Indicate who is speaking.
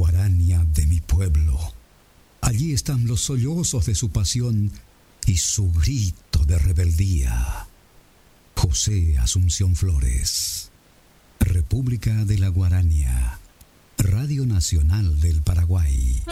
Speaker 1: Guarania de mi pueblo. Allí están los sollozos de su pasión y su grito de rebeldía. José Asunción Flores. República de la Guarania. Radio Nacional del Paraguay.